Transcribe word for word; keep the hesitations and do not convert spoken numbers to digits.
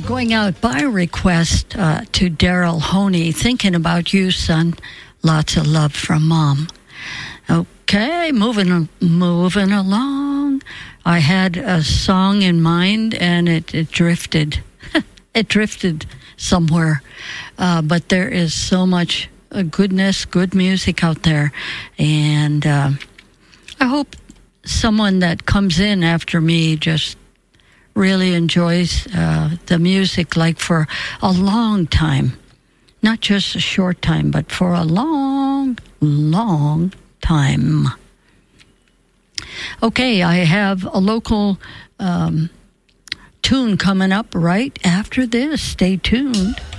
Going out by request uh, to Daryl Honey, thinking about you, son. Lots of love from Mom. Okay, moving moving along. I had a song in mind, and it, it drifted. It drifted somewhere. Uh, but there is so much uh, goodness, good music out there. And uh, I hope someone that comes in after me just really enjoys uh, the music like for a long time. Not just a short time, but for a long, long time. Okay, I have a local um, tune coming up right after this. Stay tuned.